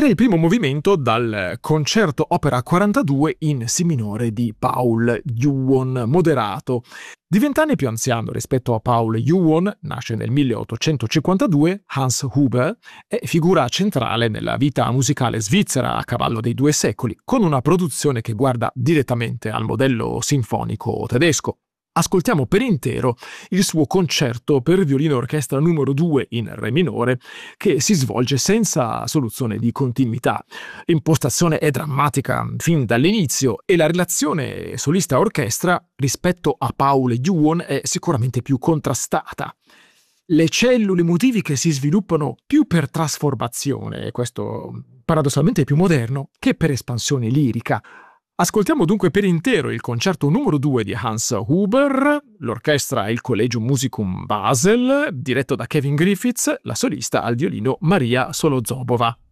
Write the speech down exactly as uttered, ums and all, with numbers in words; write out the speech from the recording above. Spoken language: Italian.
Era il primo movimento dal concerto opera quarantadue in Si minore di Paul Yuon, moderato. Di vent'anni più anziano rispetto a Paul Yuon, nasce nel milleottocentocinquantadue, Hans Huber è figura centrale nella vita musicale svizzera a cavallo dei due secoli, con una produzione che guarda direttamente al modello sinfonico tedesco. Ascoltiamo per intero il suo concerto per violino orchestra numero due in re minore, che si svolge senza soluzione di continuità. L'impostazione è drammatica fin dall'inizio e la relazione solista-orchestra rispetto a Paul Yuon è sicuramente più contrastata. Le cellule emotiviche si sviluppano più per trasformazione, e questo paradossalmente è più moderno, che per espansione lirica. Ascoltiamo dunque per intero il concerto numero due di Hans Huber, l'orchestra è il Collegium Musicum Basel, diretto da Kevin Griffiths, la solista al violino Maria Solozobova.